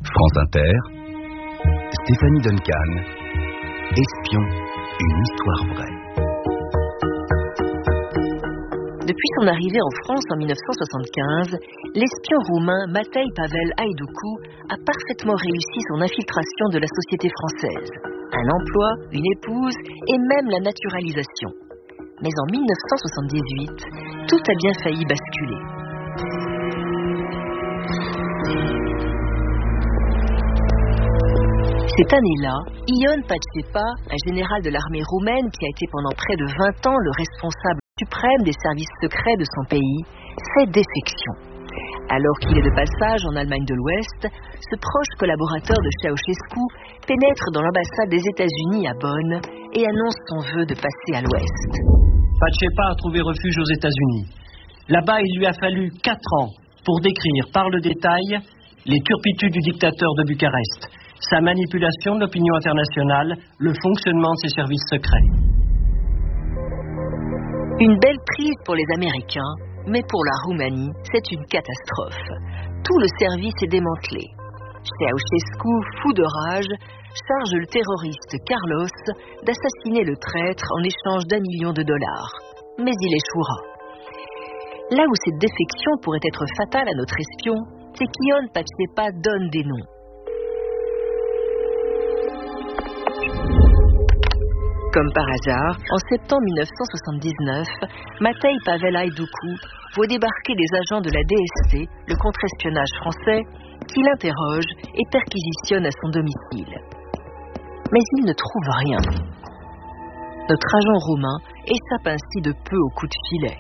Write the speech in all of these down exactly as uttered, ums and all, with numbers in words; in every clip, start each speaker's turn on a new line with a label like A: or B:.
A: France Inter, Stéphanie Duncan, Espion, une histoire vraie.
B: Depuis son arrivée en France en mille neuf cent soixante-quinze, l'espion roumain Matei Pavel Haïdoucou a parfaitement réussi son infiltration de la société française. Un emploi, une épouse et même la naturalisation. Mais en mille neuf cent soixante-dix-huit, tout a bien failli basculer. Cette année-là, Ion Pacepa, un général de l'armée roumaine qui a été pendant près de vingt ans le responsable suprême des services secrets de son pays, fait défection. Alors qu'il est de passage en Allemagne de l'Ouest, ce proche collaborateur de Ceausescu pénètre dans l'ambassade des États-Unis à Bonn et annonce son vœu de passer à l'Ouest.
C: Pacepa a trouvé refuge aux États-Unis. Là-bas, il lui a fallu quatre ans pour décrire par le détail les turpitudes du dictateur de Bucarest, sa manipulation de l'opinion internationale, le fonctionnement de ses services secrets.
B: Une belle prise pour les Américains, mais pour la Roumanie, c'est une catastrophe. Tout le service est démantelé. Ceausescu, fou de rage, charge le terroriste Carlos d'assassiner le traître en échange d'un million de dollars. Mais il échouera. Là où cette défection pourrait être fatale à notre espion, c'est qu'Ion Pacepa donne des noms. Comme par hasard, en septembre mille neuf cent soixante-dix-neuf, Matei Pavel Haïdoucou voit débarquer des agents de la D S C, le contre-espionnage français, qui l'interrogent et perquisitionnent à son domicile. Mais il ne trouve rien. Notre agent roumain échappe ainsi de peu au coup de filet.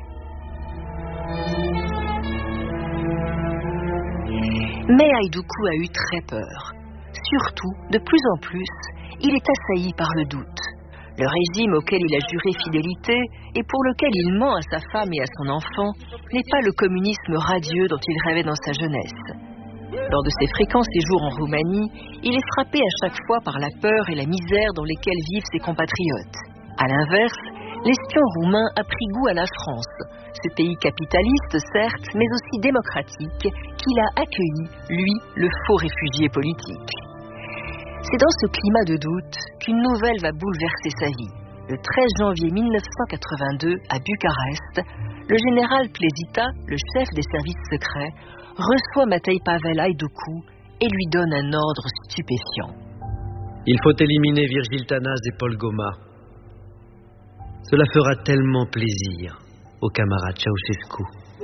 B: Mais Haïdoucou a eu très peur. Surtout, de plus en plus, il est assailli par le doute. Le régime auquel il a juré fidélité et pour lequel il ment à sa femme et à son enfant n'est pas le communisme radieux dont il rêvait dans sa jeunesse. Lors de ses fréquents séjours en Roumanie, il est frappé à chaque fois par la peur et la misère dans lesquelles vivent ses compatriotes. À l'inverse, l'espion roumain a pris goût à la France, ce pays capitaliste certes, mais aussi démocratique, qu'il a accueilli, lui, le faux réfugié politique. C'est dans ce climat de doute qu'une nouvelle va bouleverser sa vie. Le treize janvier mille neuf cent quatre-vingt-deux, à Bucarest, le général Plezita, le chef des services secrets, reçoit Matei Pavel Haïdoucou et lui donne un ordre stupéfiant.
D: Il faut éliminer Virgile Tanase et Paul Goma. Cela fera tellement plaisir au camarade Ceausescu.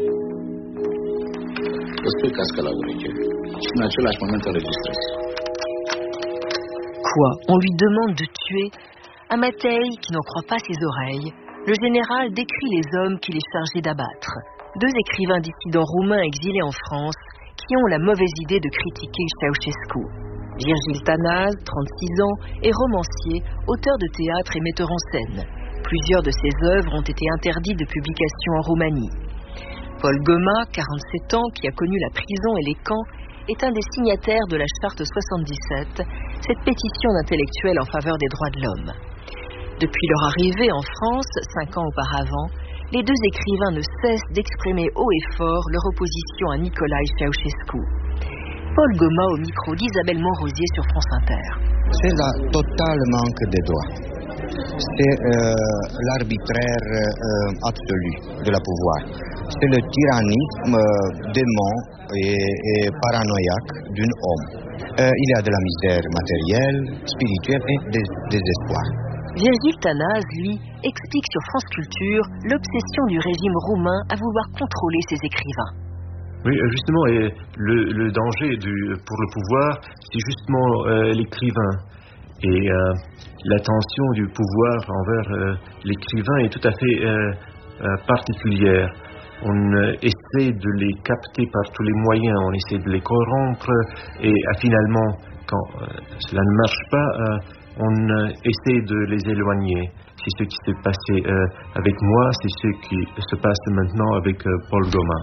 B: Quoi, on lui demande de tuer? À Matei, qui n'en croit pas ses oreilles, le général décrit les hommes qu'il est chargé d'abattre. Deux écrivains dissidents roumains exilés en France qui ont la mauvaise idée de critiquer Ceausescu. Virgile Tanase, trente-six ans, est romancier, auteur de théâtre et metteur en scène. Plusieurs de ses œuvres ont été interdites de publication en Roumanie. Paul Goma, quarante-sept ans, qui a connu la prison et les camps, est un des signataires de la Charte soixante-dix-sept, cette pétition d'intellectuels en faveur des droits de l'homme. Depuis leur arrivée en France, cinq ans auparavant, les deux écrivains ne cessent d'exprimer haut et fort leur opposition à Nicolae Ceausescu. Paul Goma au micro d'Isabelle Monrosier sur France Inter.
E: C'est le total manque de droits. C'est euh, l'arbitraire euh, absolu de la pouvoir. C'est le tyrannisme euh, démon et, et paranoïaque d'un homme. Euh, il y a de la misère matérielle, spirituelle et des désespoir.
B: Virgile Tanase, lui, explique sur France Culture l'obsession du régime roumain à vouloir contrôler ses écrivains.
F: Oui, justement, et le, le danger du, pour le pouvoir, c'est justement euh, l'écrivain. Et euh, l'attention du pouvoir envers euh, l'écrivain est tout à fait euh, euh, particulière. On euh, essaie de les capter par tous les moyens, on essaie de les corrompre, et euh, finalement, quand euh, cela ne marche pas, euh, on euh, essaie de les éloigner. C'est ce qui s'est passé euh, avec moi, c'est ce qui se passe maintenant avec euh, Paul Goma.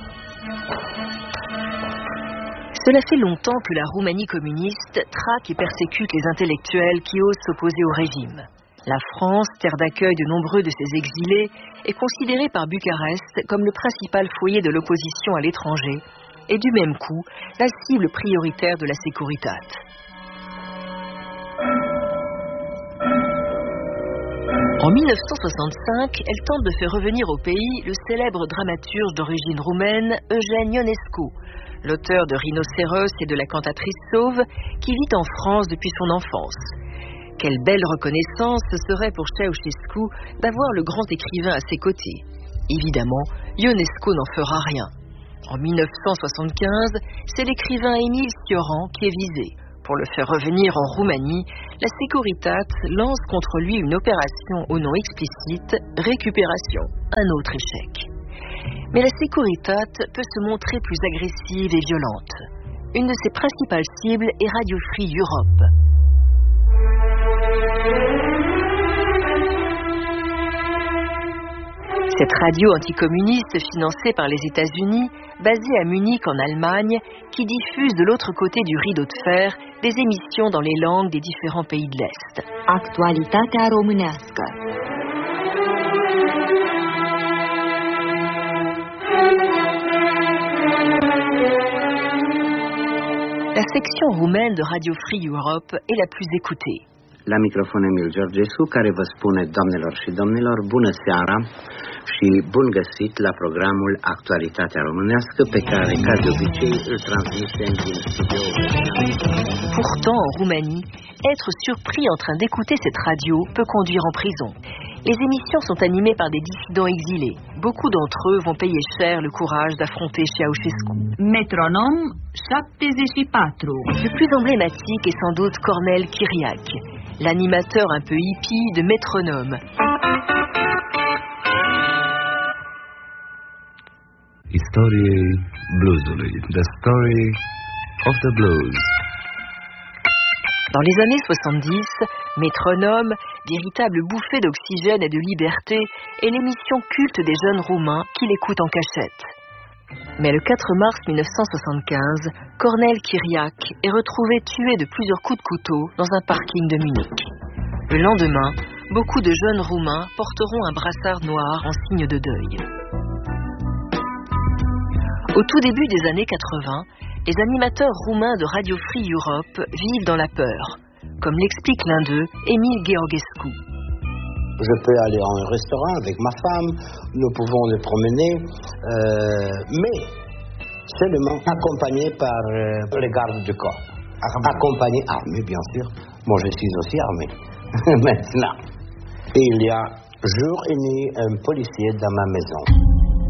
B: Cela fait longtemps que la Roumanie communiste traque et persécute les intellectuels qui osent s'opposer au régime. La France, terre d'accueil de nombreux de ces exilés, est considérée par Bucarest comme le principal foyer de l'opposition à l'étranger, est du même coup la cible prioritaire de la Securitate. En mille neuf cent soixante-cinq, elle tente de faire revenir au pays le célèbre dramaturge d'origine roumaine Eugène Ionescu, l'auteur de Rhinocéros et de la cantatrice sauve, qui vit en France depuis son enfance. Quelle belle reconnaissance ce serait pour Ceausescu d'avoir le grand écrivain à ses côtés. Évidemment, Ionescu n'en fera rien. En mille neuf cent soixante-quinze, c'est l'écrivain Émile Cioran qui est visé. Pour le faire revenir en Roumanie, la Securitate lance contre lui une opération au nom explicite « Récupération », un autre échec. Mais la Securitate peut se montrer plus agressive et violente. Une de ses principales cibles est Radio Free Europe. Cette radio anticommuniste financée par les États-Unis, basée à Munich en Allemagne, qui diffuse de l'autre côté du rideau de fer des émissions dans les langues des différents pays de l'Est.
G: Actualitatea românească.
B: La section roumaine de Radio Free Europe est la plus écoutée.
H: La microfon Emil Georgescu, care vă spune, doamnelor și domnilor, bună seara și bun găsit la programul Actualitatea românească, pe care, ca de obicei, îl transmitem din studioul.
B: Pourtant, en Roumanie, être surpris en train d'écouter cette radio peut conduire en prison. Les émissions sont animées par des dissidents exilés. Beaucoup d'entre eux vont payer cher le courage d'affronter Ceausescu.
G: Métronome soixante et quatre.
B: Le plus emblématique est sans doute Cornel Chiriac, l'animateur un peu hippie de Métronome.
A: Istoriei bluesului, the story of the blues.
B: Dans les années soixante-dix, Métronome, véritable bouffée d'oxygène et de liberté, est l'émission culte des jeunes Roumains qui l'écoutent en cachette. Mais le quatre mars mille neuf cent soixante-quinze, Cornel Chiriac est retrouvé tué de plusieurs coups de couteau dans un parking de Munich. Le lendemain, beaucoup de jeunes Roumains porteront un brassard noir en signe de deuil. Au tout début des années quatre-vingts, les animateurs roumains de Radio Free Europe vivent dans la peur, comme l'explique l'un d'eux, Emil Georgescu.
H: Je peux aller en restaurant avec ma femme, nous pouvons nous promener, euh, mais seulement accompagné par euh, les gardes du corps. Accompagné, armé bien sûr. Moi je suis aussi armé, maintenant. Et il y a jour et nuit un policier dans ma maison.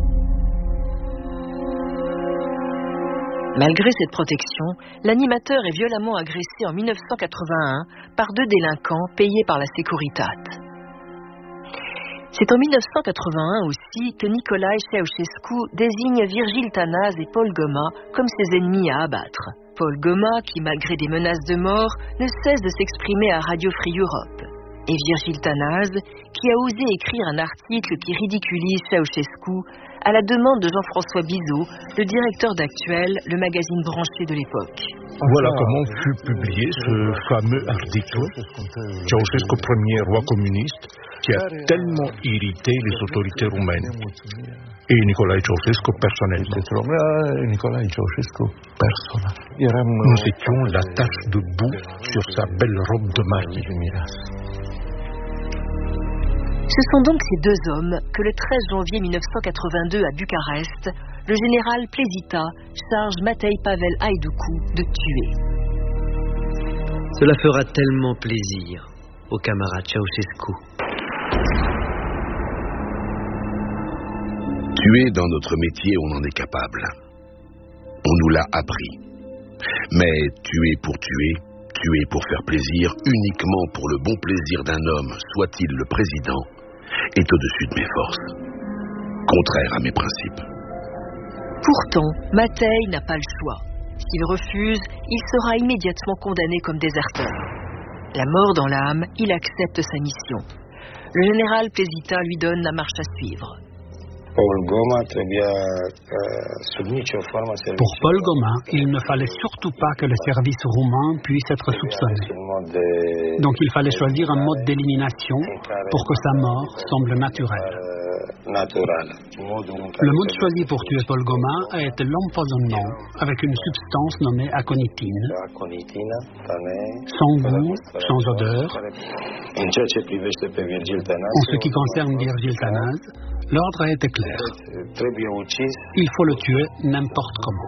B: Malgré cette protection, l'animateur est violemment agressé en mille neuf cent quatre-vingt-un par deux délinquants payés par la Securitate. C'est en mille neuf cent quatre-vingt-un aussi que Nicolae Ceausescu désigne Virgile Tanase et Paul Goma comme ses ennemis à abattre. Paul Goma, qui malgré des menaces de mort, ne cesse de s'exprimer à Radio Free Europe. Et Virgile Tanase, qui a osé écrire un article qui ridiculise Ceausescu à la demande de Jean-François Bizot, le directeur d'Actuel, le magazine branché de l'époque.
I: Voilà comment fut publié ce fameux article. Ceausescu, premier roi communiste, qui a tellement irrité les autorités roumaines. Et Nicolae Ceausescu personnellement. Nicolae Ceausescu personnellement. Nous étions la tache de boue sur sa belle robe de mariée.
B: Ce sont donc ces deux hommes que le treize janvier mille neuf cent quatre-vingt-deux à Bucarest, le général Plezita charge Matei Pavel Haïdoucou de tuer.
D: Cela fera tellement plaisir au camarade Ceausescu.
J: Tuer dans notre métier, on en est capable. On nous l'a appris. Mais tuer pour tuer, tuer pour faire plaisir, uniquement pour le bon plaisir d'un homme, soit-il le président, est au-dessus de mes forces, contraire à mes principes.
B: Pourtant, Matei n'a pas le choix. S'il refuse, il sera immédiatement condamné comme déserteur. La mort dans l'âme, il accepte sa mission. Le général Plezita lui donne la marche à suivre.
K: Pour Paul Goma, il ne fallait surtout pas que le service roumain puisse être soupçonné. Donc il fallait choisir un mode d'élimination pour que sa mort semble naturelle. Le mode choisi pour tuer Paul Goma a été l'empoisonnement avec une substance nommée aconitine. Sans goût, sans odeur. En ce qui concerne Virgile Tanaz, l'ordre a été clair. Il faut le tuer n'importe comment.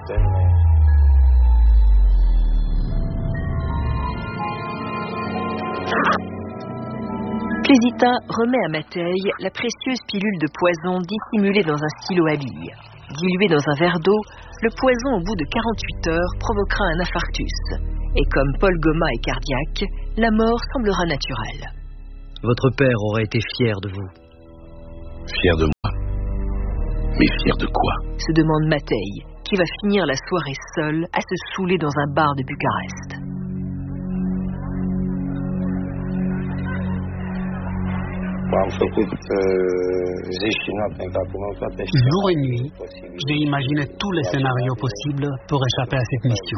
B: Clésita remet à Matei la précieuse pilule de poison dissimulée dans un stylo à bille. Diluée dans un verre d'eau, le poison au bout de quarante-huit heures provoquera un infarctus. Et comme Paul Goma est cardiaque, la mort semblera naturelle.
D: Votre père aurait été fier de vous.
J: Fier de moi? Mais fier de quoi?
B: Se demande Matei, qui va finir la soirée seul à se saouler dans un bar de Bucarest.
K: Jour et nuit, j'ai imaginé tous les scénarios possibles pour échapper à cette mission.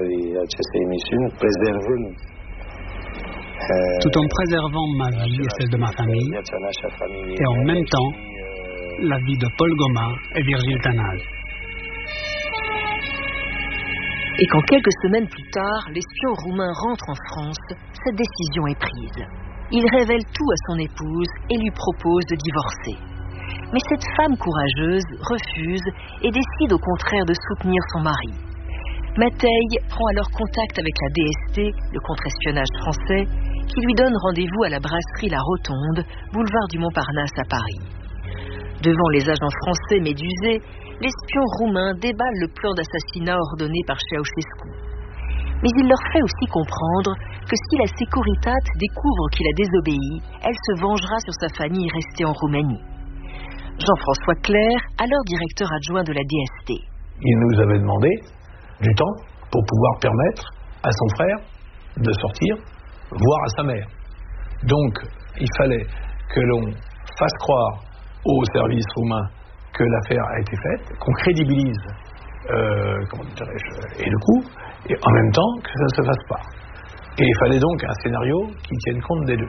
K: Tout en préservant ma vie et celle de ma famille, et en même temps, la vie de Paul Goma et Virgile Tanaz.
B: Et quand quelques semaines plus tard, l'espion roumain rentre en France, cette décision est prise. Il révèle tout à son épouse et lui propose de divorcer. Mais cette femme courageuse refuse et décide au contraire de soutenir son mari. Matei prend alors contact avec la D S T, le contre-espionnage français, qui lui donne rendez-vous à la brasserie La Rotonde, boulevard du Montparnasse à Paris. Devant les agents français médusés, l'espion roumain déballe le plan d'assassinat ordonné par Ceausescu. Mais il leur fait aussi comprendre que si la Securitat découvre qu'il a désobéi, elle se vengera sur sa famille restée en Roumanie. Jean-François Clerc, alors directeur adjoint de la D S T.
L: Il nous avait demandé du temps pour pouvoir permettre à son frère de sortir, voire à sa mère. Donc, il fallait que l'on fasse croire aux services roumains que l'affaire a été faite, qu'on crédibilise euh, comment dirais-je, et le coup, et en même temps que ça ne se fasse pas. Et il fallait donc un scénario qui tienne compte des deux.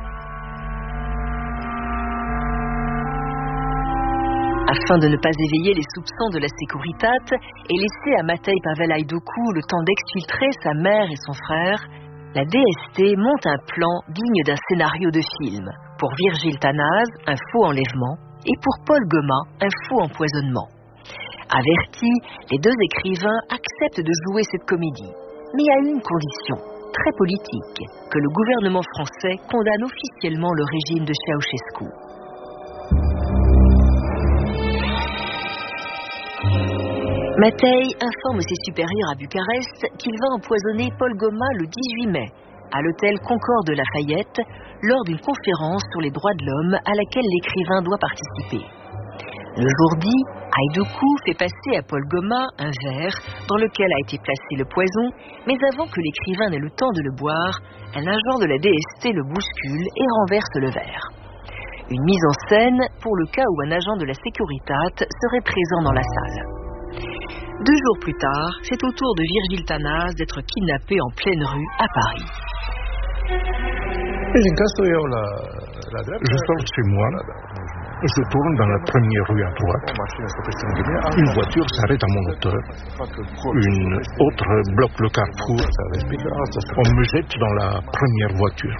B: Afin de ne pas éveiller les soupçons de la Securitat et laisser à Matei Pavel Haïdoukou le temps d'exfiltrer sa mère et son frère, la D S T monte un plan digne d'un scénario de film. Pour Virgile Tanaz, un faux enlèvement, et pour Paul Goma, un faux empoisonnement. Avertis, les deux écrivains acceptent de jouer cette comédie, mais à une condition, très politique, que le gouvernement français condamne officiellement le régime de Ceausescu. Matei informe ses supérieurs à Bucarest qu'il va empoisonner Paul Goma le dix-huit mai, à l'hôtel Concorde de Lafayette, lors d'une conférence sur les droits de l'homme à laquelle l'écrivain doit participer. Le jour dit, Haïdoukou fait passer à Paul Goma un verre dans lequel a été placé le poison, mais avant que l'écrivain n'ait le temps de le boire, un agent de la D S T le bouscule et renverse le verre. Une mise en scène pour le cas où un agent de la Securitat serait présent dans la salle. Deux jours plus tard, c'est au tour de Virgile Tanaz d'être kidnappé en pleine rue à Paris.
I: Je sors de chez moi, je tourne dans la première rue à droite. Une voiture s'arrête à mon hauteur. Une autre bloque le carrefour. On me jette dans la première voiture.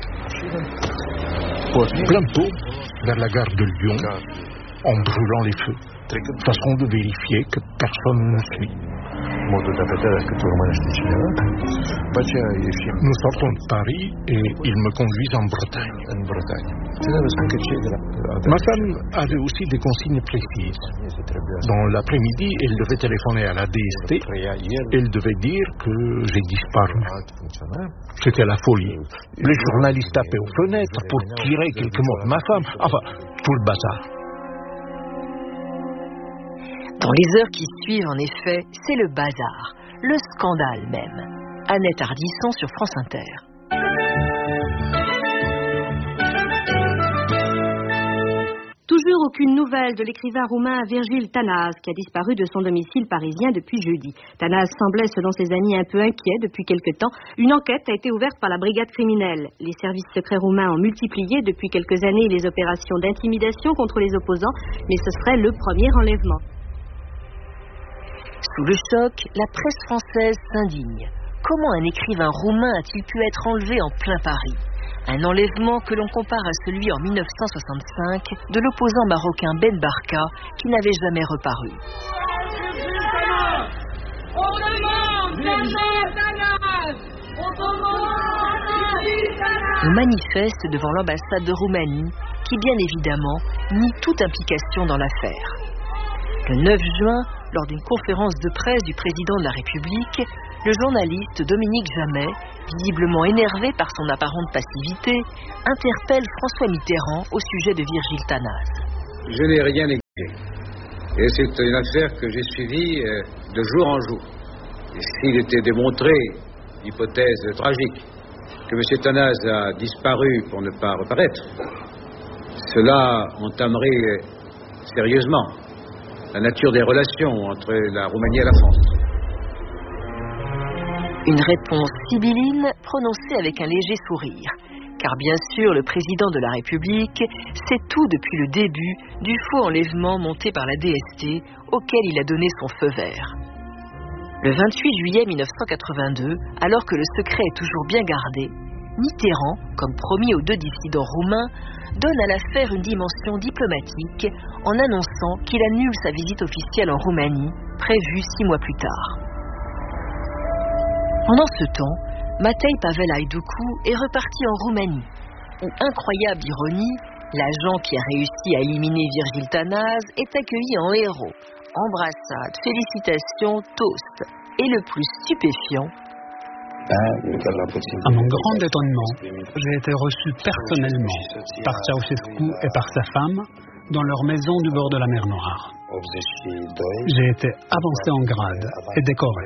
I: Plein pot vers la gare de Lyon, en brûlant les feux, façon de vérifier que personne ne nous suit. Nous sortons de Paris et ils me conduisent en Bretagne. Ma femme avait aussi des consignes précises. Dans l'après-midi, elle devait téléphoner à la D S T. Elle devait dire que j'ai disparu. C'était la folie. Les journalistes tapaient aux fenêtres pour tirer quelques mots de ma femme. Enfin, tout le bazar.
B: Dans les heures qui suivent, en effet, c'est le bazar, le scandale même. Annette Ardisson sur France Inter.
G: Toujours
M: aucune nouvelle de l'écrivain roumain Virgil Tanase, qui a disparu de son domicile parisien depuis jeudi. Tanase semblait, selon ses amis, un peu inquiet depuis quelque temps. Une enquête a été ouverte par la brigade criminelle. Les services secrets roumains ont multiplié depuis quelques années les opérations d'intimidation contre les opposants, mais ce serait le premier enlèvement.
B: Sous le choc, la presse française s'indigne. Comment un écrivain roumain a-t-il pu être enlevé en plein Paris ? Un enlèvement que l'on compare à celui en mille neuf cent soixante-cinq de l'opposant marocain Ben Barka, qui n'avait jamais reparu. On manifeste devant l'ambassade de Roumanie, qui bien évidemment nie toute implication dans l'affaire. Le neuf juin, lors d'une conférence de presse du président de la République, le journaliste Dominique Jamais, visiblement énervé par son apparente passivité, interpelle François Mitterrand au sujet de Virgil Tanase.
N: Je n'ai rien négligé. Et c'est une affaire que j'ai suivie de jour en jour. Et s'il était démontré, hypothèse tragique, que M. Tanase a disparu pour ne pas reparaître, cela entamerait sérieusement la nature des relations entre la Roumanie et la France.
B: Une réponse sibylline prononcée avec un léger sourire. Car bien sûr, le président de la République sait tout depuis le début du faux enlèvement monté par la D S T auquel il a donné son feu vert. Le vingt-huit juillet mille neuf cent quatre-vingt-deux, alors que le secret est toujours bien gardé, Mitterrand, comme promis aux deux dissidents roumains, donne à l'affaire une dimension diplomatique en annonçant qu'il annule sa visite officielle en Roumanie, prévue six mois plus tard. Pendant ce temps, Matei Pavel Haïdoukou est reparti en Roumanie, où, incroyable ironie, l'agent qui a réussi à éliminer Virgil Tanase est accueilli en héros. Embrassades, félicitations, toast. Et le plus stupéfiant...
K: À mon grand étonnement, j'ai été reçu personnellement par Ceausescu et par sa femme dans leur maison du bord de la mer Noire. J'ai été avancé en grade et décoré.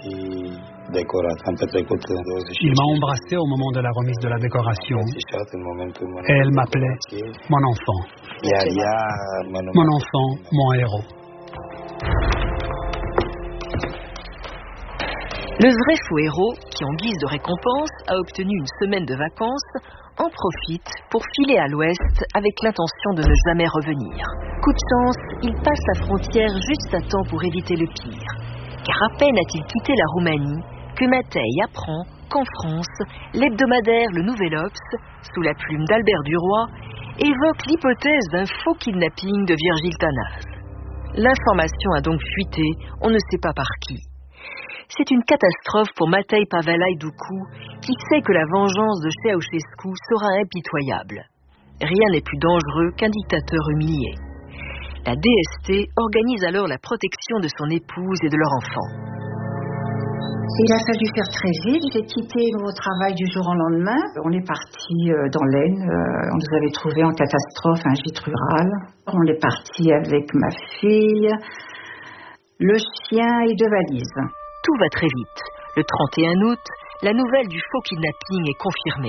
K: Il m'a embrassé au moment de la remise de la décoration et elle m'appelait mon enfant. Mon enfant, mon héros.
B: Le vrai faux héros, qui en guise de récompense a obtenu une semaine de vacances, en profite pour filer à l'ouest avec l'intention de ne jamais revenir. Coup de chance, il passe la frontière juste à temps pour éviter le pire. Car à peine a-t-il quitté la Roumanie que Matei apprend qu'en France, l'hebdomadaire Le Nouvel Obs, sous la plume d'Albert Duroy, évoque l'hypothèse d'un faux kidnapping de Virgil Tanase. L'information a donc fuité, on ne sait pas par qui. C'est une catastrophe pour Matei Pavel Haïdoukou, qui sait que la vengeance de Ceausescu sera impitoyable. Rien n'est plus dangereux qu'un dictateur humilié. La D S T organise alors la protection de son épouse et de leur enfant.
O: Il a fallu faire très vite. J'ai quitté mon travail du jour au lendemain. On est parti dans l'Aisne. On nous avait trouvé en catastrophe un gîte rural. On est parti avec ma fille, le chien et deux valises.
B: Tout va très vite. Le trente et un août, la nouvelle du faux kidnapping est confirmée.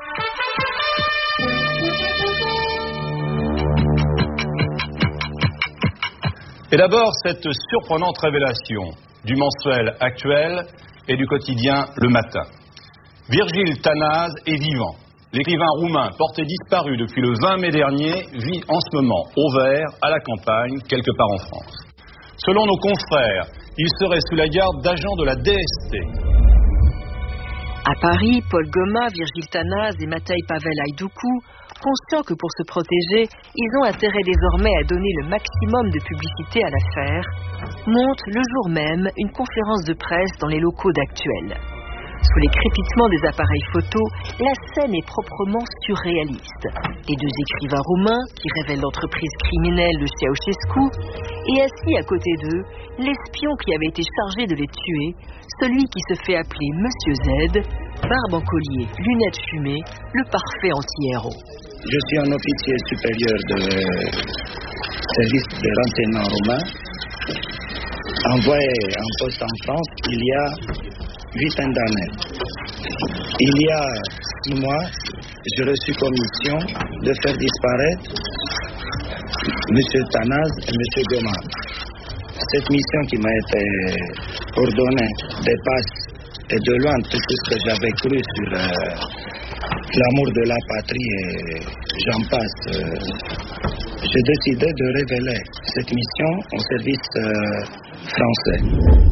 P: Et d'abord, cette surprenante révélation du mensuel Actuel et du quotidien Le Matin. Virgil Tanase est vivant. L'écrivain roumain porté disparu depuis le vingt mai dernier vit en ce moment au vert, à la campagne, quelque part en France. Selon nos confrères, il serait sous la garde d'agents de la D S T.
B: À Paris, Paul Goma, Virgil Tanase et Matei Pavel Haïdoukou, conscients que pour se protéger, ils ont intérêt désormais à donner le maximum de publicité à l'affaire, montent le jour même une conférence de presse dans les locaux d'Actuel. Sous les crépitements des appareils photo, la scène est proprement surréaliste. Les deux écrivains roumains, qui révèlent l'entreprise criminelle de Ceausescu, et assis à côté d'eux, l'espion qui avait été chargé de les tuer, celui qui se fait appeler Monsieur Z, barbe en collier, lunettes fumées, le parfait anti-héros.
H: Je suis un officier supérieur de service de renseignement roumain, envoyé en poste en France il y a huit ans d'années. Il y a six mois, j'ai reçu comme mission de faire disparaître
E: M. Tanaz et M. Goma. Cette mission qui m'a été ordonnée dépasse et de loin tout ce que j'avais cru sur euh, l'amour de la patrie et j'en passe. Euh, j'ai décidé de révéler cette mission au service euh, français.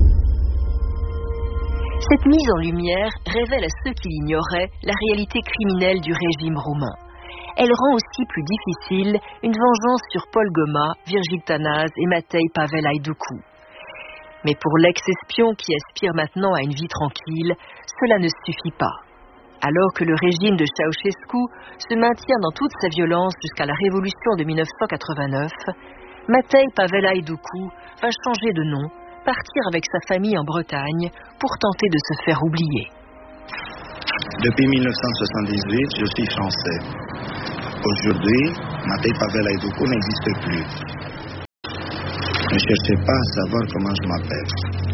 B: Cette mise en lumière révèle à ceux qui l'ignoraient la réalité criminelle du régime roumain. Elle rend aussi plus difficile une vengeance sur Paul Goma, Virgile Tanaz et Matei Pavel Haïdoukou. Mais pour l'ex-espion qui aspire maintenant à une vie tranquille, cela ne suffit pas. Alors que le régime de Ceausescu se maintient dans toute sa violence jusqu'à la révolution de mille neuf cent quatre-vingt-neuf, Matei Pavel Haïdoukou va changer de nom, partir avec sa famille en Bretagne pour tenter de se faire oublier.
E: Depuis mille neuf cent soixante-dix-huit, je suis français. Aujourd'hui, Matei Pavel Haïdoukou n'existe plus. Ne cherchez pas à savoir comment je m'appelle.